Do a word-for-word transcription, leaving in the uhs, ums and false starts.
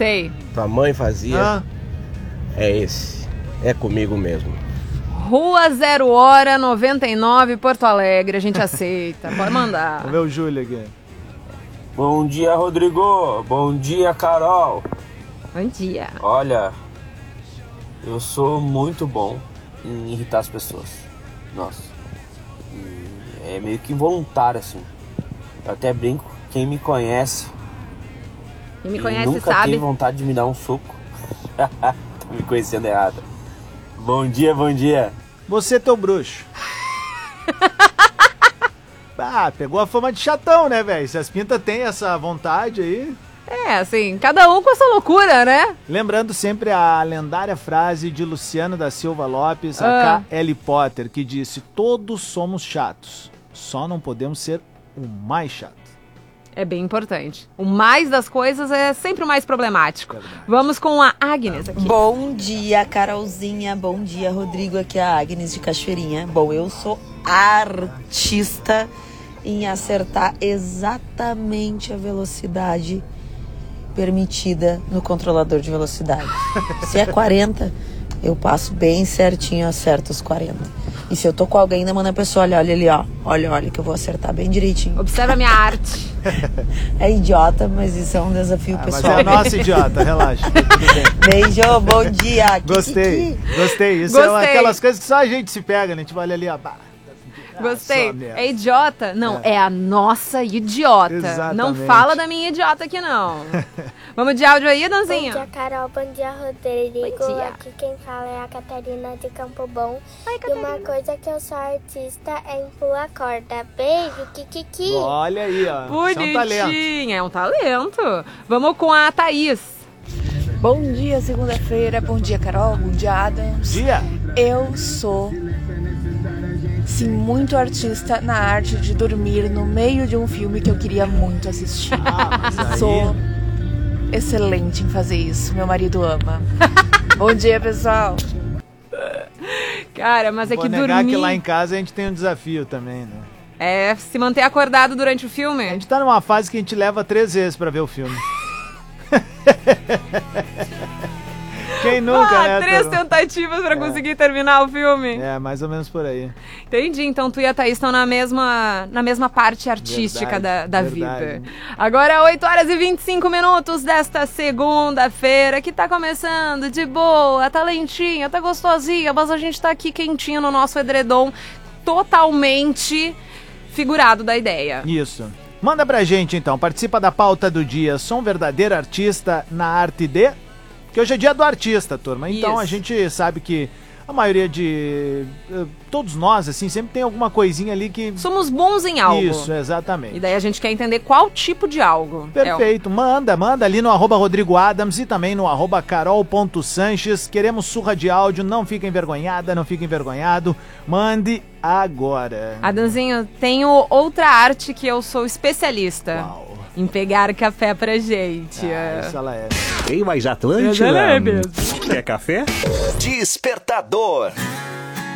Gostei. Tua mãe fazia. Ah. É esse. É comigo mesmo. Rua Zero Hora, noventa e nove, Porto Alegre. A gente aceita. Pode mandar. Vamos ver o Júlio aqui. Bom dia, Rodrigo. Bom dia, Carol. Bom dia. Olha, eu sou muito bom em irritar as pessoas. Nossa. É meio que involuntário, assim. Eu até brinco. Quem me conhece... Quem me conhece nunca sabe. tem vontade de me dar um soco. Tá me conhecendo errado. Bom dia, bom dia. Você, teu bruxo. Ah, pegou a fama de chatão, né, velho? Se as pintas têm essa vontade aí... É, assim, cada um com essa loucura, né? Lembrando sempre a lendária frase de Luciano da Silva Lopes, a Ah. K L Potter, que disse: todos somos chatos, só não podemos ser o mais chato. É bem importante. O mais das coisas é sempre o mais problemático. Verdade. Vamos com a Agnes aqui. Bom dia, Carolzinha. Bom dia, Rodrigo. Aqui é a Agnes de Cachoeirinha. Bom, eu sou artista em acertar exatamente a velocidade permitida no controlador de velocidade. Se é quarenta, eu passo bem certinho, acerto os quarenta. E se eu tô com alguém, ainda manda a pessoa, olha, olha ali, ó. Olha, olha, que eu vou acertar bem direitinho. Observa a minha arte. É idiota, mas isso é um desafio Ah, mas pessoal. é nossa idiota, relaxa. Tá tudo bem. Beijo, bom dia. Gostei, Kikiki. gostei. Isso Gostei. é aquelas coisas que só a gente se pega, né? A gente vai olha ali, ó. Bah, ah, Gostei. só merda. É idiota? Não, É. é, a nossa idiota. Exatamente. Não fala da minha idiota aqui, não. Vamos de áudio aí, Bom Danzinha? dia, Carol. Bom dia, Rodrigo. Bom dia. Aqui quem fala é a Catarina de Campo Bom. Oi, E Catarina. uma coisa que eu sou artista é em pular corda. Beijo, Kikiki. Olha aí, ó. Isso é um talento. Bonitinha, é um talento. Vamos com a Thaís. Bom dia, segunda-feira. Bom dia, Carol. Bom dia, Adams. Dia. Eu sou, sim, muito artista na arte de dormir no meio de um filme que eu queria muito assistir. Ah, mas aí... Sou excelente em fazer isso. Meu marido ama. Bom dia, pessoal. Cara, mas é Vou que negar dormir... que lá em casa a gente tem um desafio também, né? É se manter acordado durante o filme. A gente tá numa fase que a gente leva três vezes pra ver o filme. Quem nunca, ah, né? três Toro? tentativas pra conseguir terminar o filme. É, mais ou menos por aí. Entendi, então tu e a Thaís estão na mesma, na mesma parte artística Verdade, da, da verdade. vida. Agora, oito horas e vinte e cinco minutos desta segunda-feira, que tá começando de boa, tá lentinha, tá gostosinha, mas a gente tá aqui quentinho no nosso edredom, totalmente figurado da ideia. Isso. Manda pra gente então, participa da pauta do dia. Sou um verdadeiro artista na arte de... Porque hoje é dia do artista, turma. Então Isso. a gente sabe que a maioria de... eh, Todos nós, assim, sempre tem alguma coisinha ali que... Somos bons em algo. Isso, exatamente. E daí a gente quer entender qual tipo de algo. Perfeito, manda, manda ali no arroba Rodrigo Adams e também no arroba carol.sanches. Queremos surra de áudio, não fica envergonhada, não fica envergonhado. Mande agora. Adanzinho, tenho outra arte que eu sou especialista. Uau. Em pegar café pra gente. Ah, isso ela é. Tem mais Atlântida? Ela é mesmo. Quer café? Despertador.